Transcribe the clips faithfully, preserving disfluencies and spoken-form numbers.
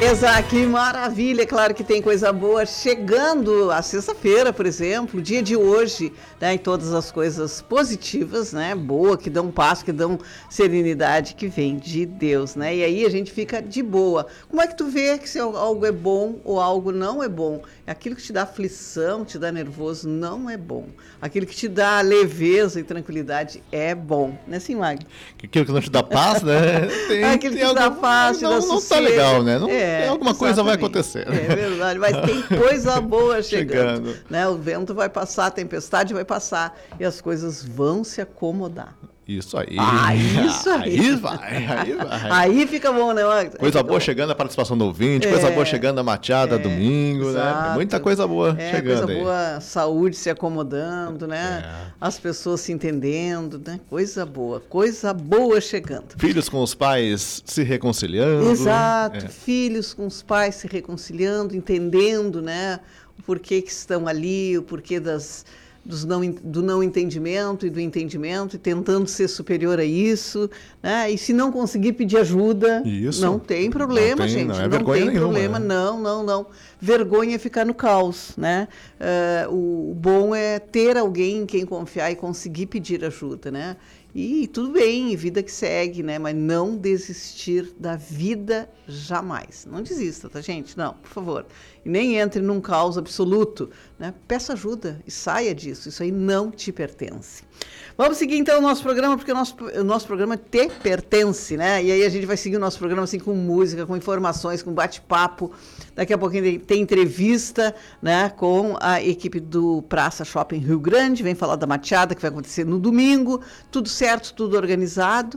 Beleza, que maravilha, claro que tem coisa boa chegando a sexta-feira, por exemplo, o dia de hoje, né, e todas as coisas positivas, né, boa, que dão paz, que dão serenidade, que vem de Deus, né, e aí a gente fica de boa. Como é que tu vê que se algo é bom ou algo não é bom? Aquilo que te dá aflição, te dá nervoso, não é bom. Aquilo que te dá leveza e tranquilidade é bom, né, sim, Magno? Aquilo que não te dá paz, né? Tem, Aquilo tem que te dá algum, paz, te não, dá não tá sossego. legal, né? Não, É, alguma coisa vai exatamente. acontecer. É verdade, mas tem coisa boa chegando. Chegando. Né? O vento vai passar, a tempestade vai passar e as coisas vão se acomodar. Isso aí. Ah, isso aí. Aí vai, aí vai. Aí fica bom, né, Magno? Coisa Aí boa fica chegando a participação do ouvinte, É. coisa boa chegando a machada É, domingo, exato. né? Muita coisa boa É, chegando coisa aí. boa, saúde se acomodando, né? É. As pessoas se entendendo, né? Coisa boa, coisa boa chegando. Filhos com os pais se reconciliando. Exato, É. filhos com os pais se reconciliando, entendendo, né, o porquê que estão ali, o porquê das, dos não, do não entendimento e do entendimento, e tentando ser superior a isso, né, e se não conseguir pedir ajuda, Isso. não tem problema, Não tem, gente, não é não vergonha tem nenhuma, problema, né? não, não, não. Vergonha é ficar no caos, né, Eh, o, o bom é ter alguém em quem confiar e conseguir pedir ajuda, né. E tudo bem, vida que segue, né? Mas não desistir da vida jamais. Não desista, tá, gente? Não, por favor. E nem entre num caos absoluto, né? Peça ajuda e saia disso. Isso aí não te pertence. Vamos seguir então o nosso programa, porque o nosso, o nosso programa te pertence, né? E aí a gente vai seguir o nosso programa assim com música, com informações, com bate-papo. Daqui a pouquinho tem entrevista, né, com a equipe do Praça Shopping Rio Grande, vem falar da mateada que vai acontecer no domingo, tudo certo, tudo organizado,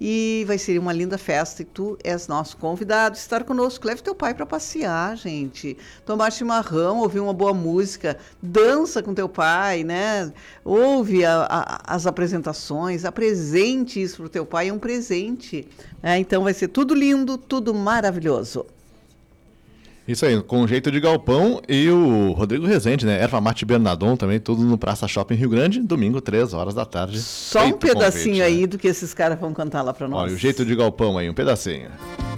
e vai ser uma linda festa, e tu és nosso convidado, estar conosco, leve teu pai para passear, gente, tomar chimarrão, ouvir uma boa música, dança com teu pai, né, ouve a, a, as apresentações, apresente isso pro teu pai, é um presente, né? Então vai ser tudo lindo, tudo maravilhoso. Isso aí, com jeito de galpão e o Rodrigo Rezende, né? Erva Mate Bernadon também, tudo no Praça Shopping Rio Grande, domingo, três horas da tarde. Só um Feito o pedacinho convite, aí né? do que esses caras vão cantar lá pra nós. Olha, o jeito de galpão aí, um pedacinho.